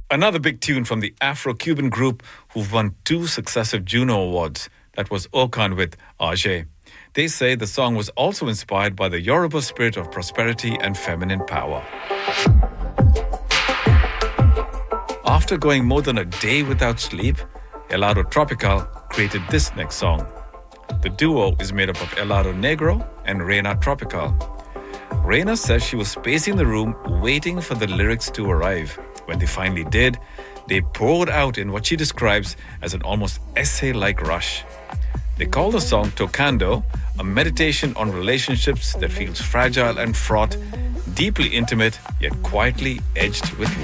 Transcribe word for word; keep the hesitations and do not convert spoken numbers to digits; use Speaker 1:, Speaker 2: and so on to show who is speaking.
Speaker 1: Another big tune from the Afro-Cuban group who've won two successive Juno Awards. That was Okan with Ajay. They say the song was also inspired by the Yoruba spirit of prosperity and feminine power. After going more than a day without sleep, Elado Tropical created this next song. The duo is made up of Elado Negro and Reina Tropical. Reina says she was pacing the room waiting for the lyrics to arrive. When they finally did, they poured out in what she describes as an almost essay-like rush. They call the song Tocando, a meditation on relationships that feels fragile and fraught, deeply intimate, yet quietly edged with